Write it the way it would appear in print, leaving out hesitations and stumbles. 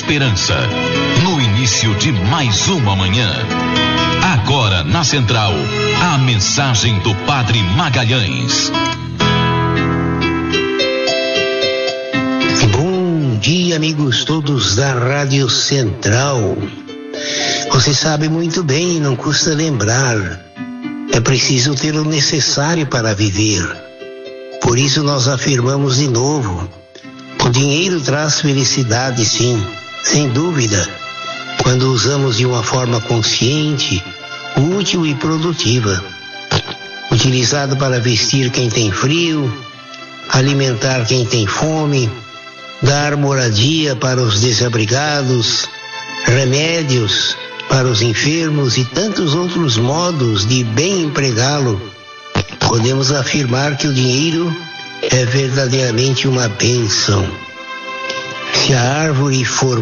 esperança, no início de mais uma manhã. Agora na Central, a mensagem do Padre Magalhães. Bom dia, amigos todos da Rádio Central. Você sabe muito bem, não custa lembrar, é preciso ter o necessário para viver. Por isso nós afirmamos de novo, o dinheiro traz felicidade, sim, sem dúvida, quando usamos de uma forma consciente, útil e produtiva. Utilizado para vestir quem tem frio, alimentar quem tem fome, dar moradia para os desabrigados, remédios para os enfermos e tantos outros modos de bem empregá-lo, podemos afirmar que o dinheiro é verdadeiramente uma bênção. Se a árvore for